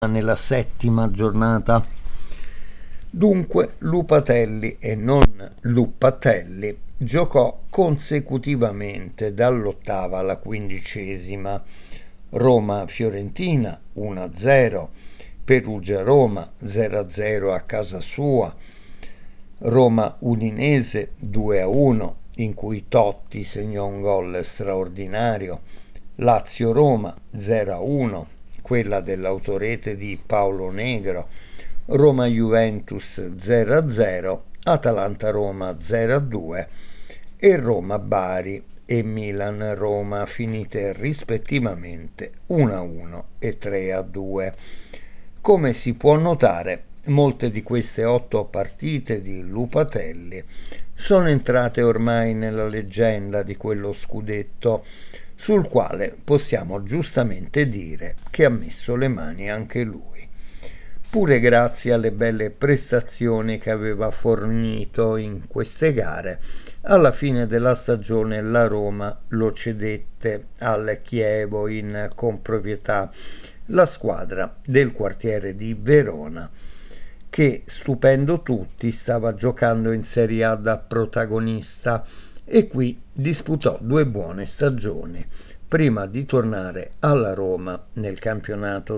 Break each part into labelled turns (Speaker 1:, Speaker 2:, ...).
Speaker 1: nella settima giornata. Dunque Lupatelli e non Luppatelli giocò consecutivamente dall'8ª alla 15ª. Roma-Fiorentina 1-0, Perugia-Roma 0-0 a casa sua, Roma-Udinese 2-1 in cui Totti segnò un gol straordinario, Lazio-Roma 0-1, quella dell'autorete di Paolo Negro, Roma-Juventus 0-0, Atalanta-Roma 0-2 e Roma-Bari e Milan-Roma finite rispettivamente 1-1 e 3-2. Come si può notare, molte di queste 8 partite di Lupatelli sono entrate ormai nella leggenda di quello scudetto, sul quale possiamo giustamente dire che ha messo le mani anche lui. Pure grazie alle belle prestazioni che aveva fornito in queste gare, alla fine della stagione la Roma lo cedette al Chievo in comproprietà, la squadra del quartiere di Verona, che, stupendo tutti, stava giocando in Serie A da protagonista e qui disputò 2 buone stagioni, prima di tornare alla Roma nel campionato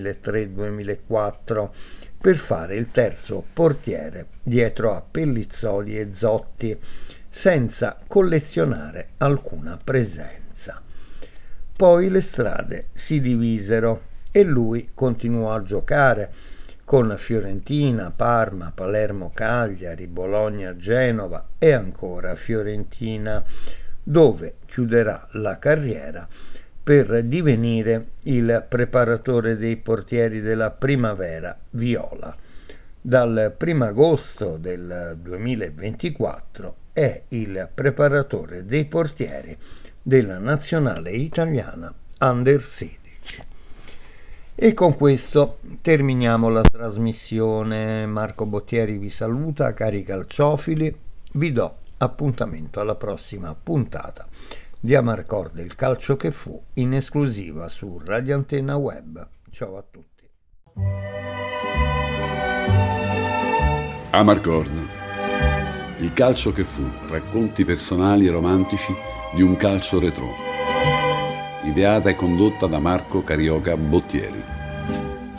Speaker 1: 2003-2004 per fare il terzo portiere dietro a Pellizzoli e Zotti, senza collezionare alcuna presenza. Poi le strade si divisero e lui continuò a giocare con Fiorentina, Parma, Palermo, Cagliari, Bologna, Genova e ancora Fiorentina, dove chiuderà la carriera per divenire il preparatore dei portieri della primavera viola. Dal 1 agosto del 2024 è il preparatore dei portieri della nazionale italiana Under 16. E con questo terminiamo la trasmissione. Marco Bottieri vi saluta, cari calciofili, vi do appuntamento alla prossima puntata di Amarcord, il calcio che fu, in esclusiva su Radio Antenna Web. Ciao a tutti.
Speaker 2: Amarcord, il calcio che fu, racconti personali e romantici di un calcio retro. Ideata e condotta da Marco Carioca Bottieri.